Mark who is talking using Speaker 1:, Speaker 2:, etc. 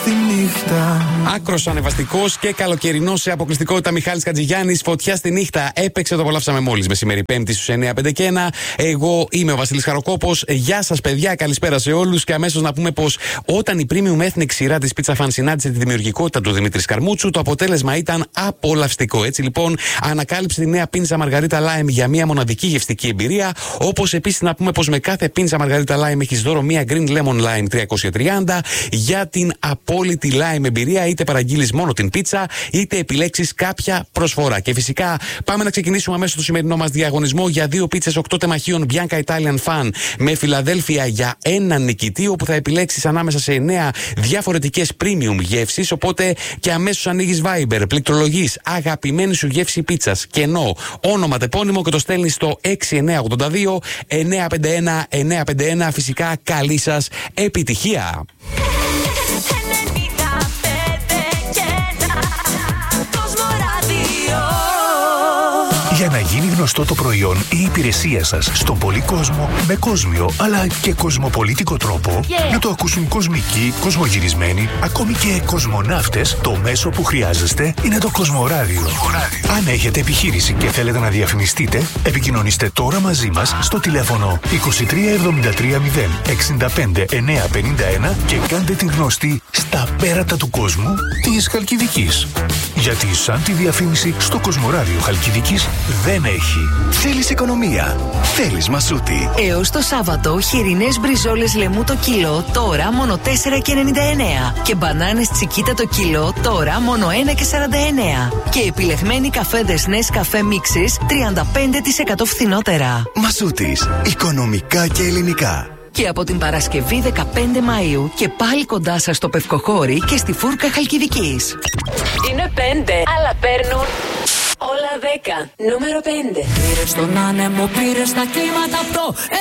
Speaker 1: Άκρος ανεβαστικός και καλοκαιρινός σε αποκλειστικότητα Μιχάλης Χατζηγιάννης. Φωτιά στη νύχτα έπαιξε, το απολαύσαμε μόλις μεσημέρι Πέμπτη στους 9, 5 και 1. Εγώ είμαι ο Βασίλης Χαροκόπος. Γεια σας, παιδιά, καλησπέρα σε όλους. Και αμέσως να πούμε πως όταν η Premium Ethnic σειρά της Pizza Fan συνάντησε τη δημιουργικότητα του Δημήτρη Σκαρμούτσου, το αποτέλεσμα ήταν απολαυστικό. Έτσι λοιπόν, ανακάλυψε τη νέα πίντσα Μαργαρίτα Lime για μια μοναδική γευστική εμπειρία. Όπως επίσης να πούμε πως με κάθε πίντσα Μαργαρίτα Lime έχεις δώρο μια Green Lemon Lime 330 για την απόλυτη lime εμπειρία, είτε παραγγείλεις μόνο την πίτσα, είτε επιλέξεις κάποια προσφορά. Και φυσικά πάμε να ξεκινήσουμε αμέσως το σημερινό μας διαγωνισμό για 2 πίτσες 8 τεμαχίων Bianca Italian Fan με Φιλαδέλφια για έναν νικητή, όπου θα επιλέξεις ανάμεσα σε 9 διαφορετικές premium γεύσεις. Οπότε και αμέσως ανοίγεις Viber, πληκτρολογείς αγαπημένη σου γεύση πίτσας, κενό, όνομα, τεπώνυμο και το στέλνεις στο 6982 951 951. Φυσικά καλή σας επιτυχία.
Speaker 2: Για να γίνει γνωστό το προϊόν ή η υπηρεσία σας στον πολύ κόσμο με κόσμιο αλλά και κοσμοπολίτικο τρόπο, να το ακούσουν κοσμικοί, κοσμογυρισμένοι, ακόμη και κοσμοναύτες, το μέσο που χρειάζεστε είναι το Κοσμοράδιο. Αν έχετε επιχείρηση και θέλετε να διαφημιστείτε, επικοινωνήστε τώρα μαζί μας στο τηλέφωνο 23 73 0 65 951 και κάντε την γνωστή στα πέρατα του κόσμου της Χαλκιδικής. Γιατί σαν τη διαφήμιση στο Κοσμοράδιο Χαλκιδικής δεν έχει.
Speaker 3: Θέλεις οικονομία. Θέλεις Μασούτη.
Speaker 4: Έως το Σάββατο, χοιρινές μπριζόλες λεμού το κιλό, τώρα μόνο 4,99. Και μπανάνες τσικίτα το κιλό, τώρα μόνο 1,49. Και επιλεγμένοι καφέδες Nescafé Mixes 35% φθηνότερα.
Speaker 3: Μασούτης. Οικονομικά και ελληνικά.
Speaker 4: Και από την Παρασκευή 15 Μαΐου και πάλι κοντά σας στο Πευκοχώρι και στη Φούρκα Χαλκιδικής.
Speaker 5: Είναι 5, αλλά παίρνουν όλα 10. Νούμερο 5.
Speaker 6: Πήρε στον άνεμο, πήρε στα κύματα από το